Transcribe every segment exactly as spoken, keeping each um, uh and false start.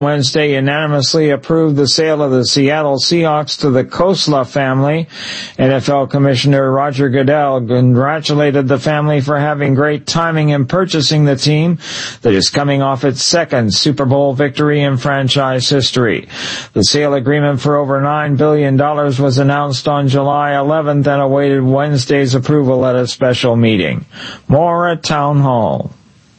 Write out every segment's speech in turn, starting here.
Wednesday unanimously approved the sale of the Seattle Seahawks to the Khosla family. N F L Commissioner Roger Goodell congratulated the family for having great timing in purchasing the team that is coming off its second Super Bowl victory in franchise history. The sale agreement for over nine billion dollars was announced on July eleventh and awaited Wednesday's approval at a special meeting. More at Town Hall.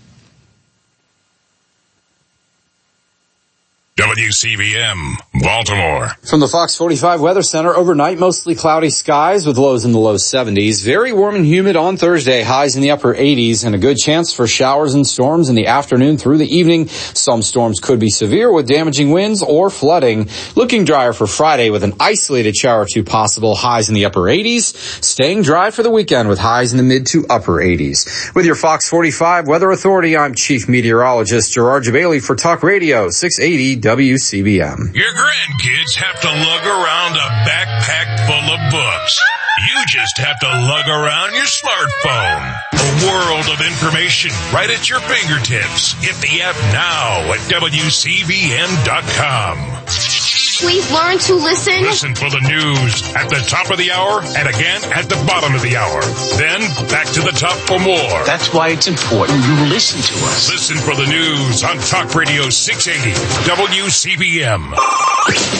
W C B M, Baltimore. From the Fox forty-five Weather Center, overnight mostly cloudy skies with lows in the low seventies. Very warm and humid on Thursday, highs in the upper eighties, and a good chance for showers and storms in the afternoon through the evening. Some storms could be severe with damaging winds or flooding. Looking drier for Friday with an isolated shower or two possible, highs in the upper eighties. Staying dry for the weekend with highs in the mid to upper eighties. With your Fox forty-five Weather Authority, I'm Chief Meteorologist Gerard Jabali for Talk Radio six eighty W C B M. Your grandkids have to lug around a backpack full of books. You just have to lug around your smartphone. A world of information right at your fingertips. Get the app now at W C B M dot com. Please learn to listen. Listen for the news at the top of the hour and again at the bottom of the hour. Then back to the top for more. That's why it's important you listen to us. Listen for the news on Talk Radio six eighty W C B M.